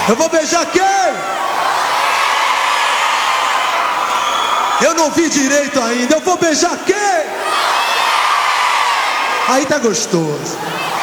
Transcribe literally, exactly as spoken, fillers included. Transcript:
Eu vou beijar quem? Eu não vi direito ainda. Eu vou beijar quem? Aí tá gostoso.